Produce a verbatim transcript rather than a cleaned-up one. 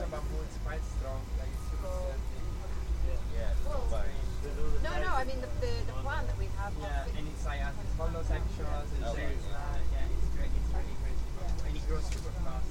also bamboo, it's quite strong, like it's super sturdy. Yeah, Well, fine. No, no, I mean the, the, the plan that we have. Yeah, and it's like has its hollow sections, and Okay. shapes, uh, yeah, it's great, it's really great. And it grows super fast.